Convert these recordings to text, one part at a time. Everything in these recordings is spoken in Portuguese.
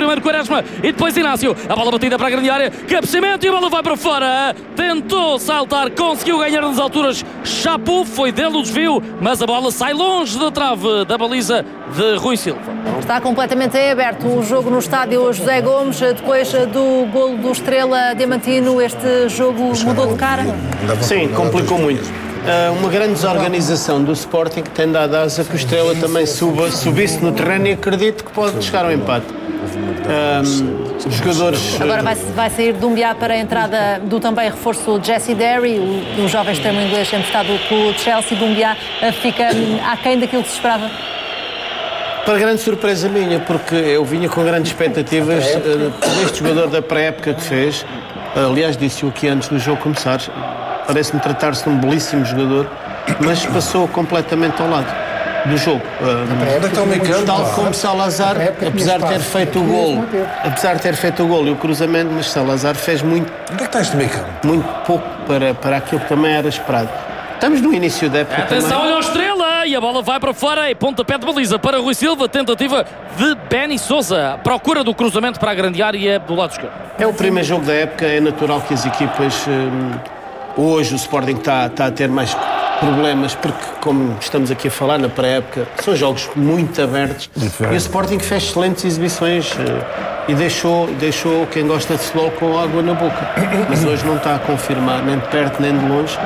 primeiro Quaresma e depois Inácio. A bola batida para a grande área, cabeceamento e a bola vai para fora. Tentou saltar, conseguiu ganhar nas alturas. Chapu, foi dele o desvio, mas a bola sai longe da trave da baliza de Rui Silva. Está completamente em aberto o jogo no estádio José Gomes. Depois do golo do Estrela Diamantino, este jogo mudou de cara? Sim, complicou muito. Uma grande desorganização do Sporting que tem dado asa que o Estrela também subisse no terreno e acredito que pode chegar ao empate. Os jogadores... Agora vai sair Doumbia para a entrada do também reforço Jesse Derry, o jovem extremo inglês emprestado pelo Chelsea. Doumbia fica aquém daquilo que se esperava? Para grande surpresa minha, porque eu vinha com grandes expectativas deste jogador da pré-época que fez. Aliás, disse-o aqui antes do jogo começar. Parece-me tratar-se de um belíssimo jogador, mas passou completamente ao lado do jogo. Tal como Salazar, apesar de ter feito o golo e o cruzamento, mas Salazar fez muito. Onde é que está este meio campo? Muito pouco para aquilo que também era esperado. Estamos no início da época. Atenção, olha o Estrela! E a bola vai para fora e pontapé de baliza para Rui Silva. Tentativa de Benny Sousa. Procura do cruzamento para a grande área do lado esquerdo. É o primeiro jogo da época, é natural que as equipas... Hoje o Sporting está a ter mais problemas porque, como estamos aqui a falar na pré-época, são jogos muito abertos. E o Sporting fez excelentes exibições e deixou quem gosta de futebol com água na boca. Mas hoje não está a confirmar, nem de perto nem de longe,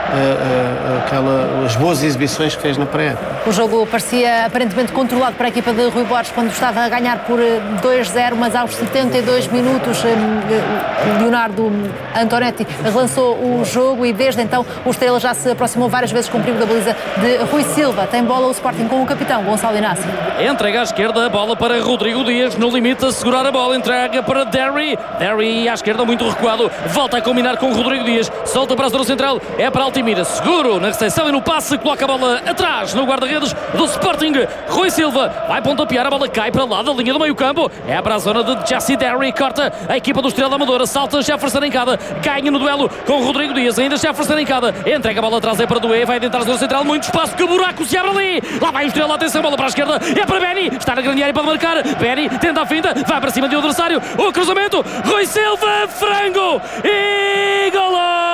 as boas exibições que fez na pré-época. O jogo parecia aparentemente controlado para a equipa de Rui Borges quando estava a ganhar por 2-0, mas aos 72 minutos Leonardo Antonetti relançou o jogo e desde então o Estrela já se aproximou várias vezes com o perigo da baliza de Rui Silva. Tem bola o Sporting com o capitão Gonçalo Inácio. Entrega à esquerda, a bola para Rodrigo Dias, no limite a segurar a bola, entrega para Derry à esquerda muito recuado, volta a combinar com Rodrigo Dias, solta para a zona central, é para Altimira, seguro na recepção e no passe, coloca a bola atrás no guarda-redes do Sporting. Rui Silva vai pontapear, a bola cai para lá da linha do meio campo, é para a zona de Jesse Derry, corta a equipa do Estrela da Amadora, salta Jefferson Encada, ganha no duelo com Rodrigo Dias, ainda Jefferson Encada, entrega a bola atrás, é para Doué, vai adentrar a zona central, muito espaço, que buraco se abre ali, lá vai o Estrela, atenção, bola para a esquerda, é para Benny, está na grande área para marcar, Benny tenta a finta, vai para cima de um adversário, o cruzamento, Rui Silva, frango e golo!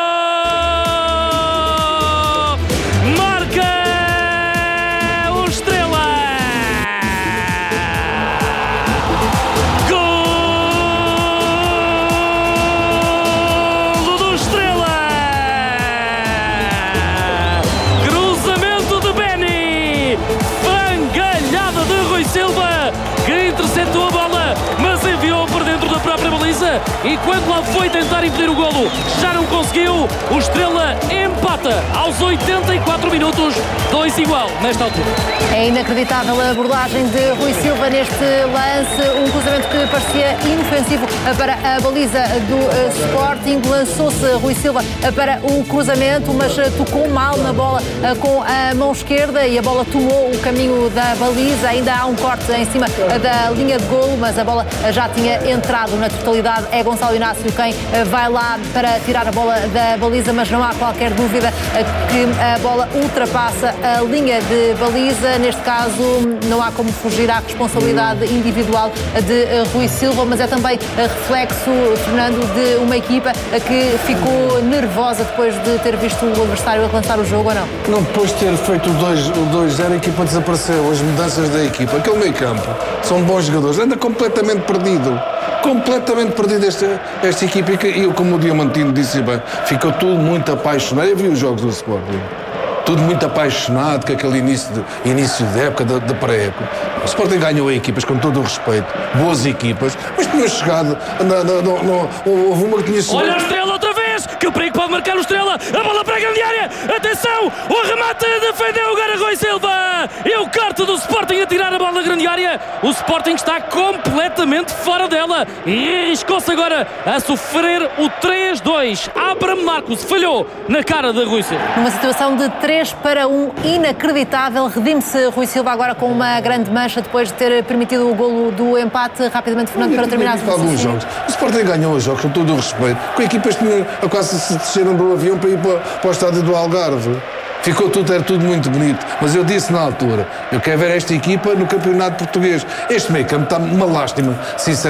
Interceptou a bola, mas enviou por dentro da própria baliza e quando lá foi tentar impedir o golo, já não conseguiu. O Estrela empata aos 84 minutos, 2 igual nesta altura. É inacreditável a abordagem de Rui Silva neste lance, um cruzamento que parecia inofensivo para a baliza do Sporting. Lançou-se Rui Silva para o cruzamento, mas tocou mal na bola com a mão esquerda e a bola tomou o caminho da baliza. Ainda há um corte em cima da linha de golo, mas a bola já tinha entrado na totalidade. É Gonçalo Inácio quem vai lá para tirar a bola da baliza, mas não há qualquer dúvida que a bola ultrapassa a linha de baliza. Neste caso não há como fugir à responsabilidade individual de Rui Silva, mas é também reflexo, Fernando, de uma equipa que ficou nervosa depois de ter visto o adversário a lançar o jogo, ou não? Não, depois de ter feito o 2-0, a equipa desapareceu. As mudanças da equipa, aquele meio campo, são bons jogadores, anda completamente perdido esta equipa, e eu, como o Diamantino disse bem, ficou tudo muito apaixonado. Eu vi os jogos do Sporting, tudo muito apaixonado com aquele início de época, da pré-época. O Sporting ganhou equipas, com todo o respeito, boas equipas, mas tinham chegado, houve uma que tinha chegado. Olha a Estrela outra vez, que perigo pode marcar o Estrela, a bola para a grande área, atenção, o remate defendeu agora Rui Silva, e o corte do Sporting a tirar a bola da grande área. O Sporting está completamente fora dela e arriscou-se agora a sofrer o 3-2. Abraham Marcos falhou na cara de Rui Silva. Numa situação de 3-1 inacreditável, redime-se Rui Silva agora com uma grande mancha depois de ter permitido o golo do empate. Rapidamente, Fernando, para terminar alguns jogos. O Sporting ganhou os jogos com todo o respeito, com equipas que quase se desceram do avião para ir para o estádio do Algarve. Era tudo muito bonito, mas eu disse na altura, eu quero ver esta equipa no campeonato português. Este meio campo está uma lástima, sinceramente.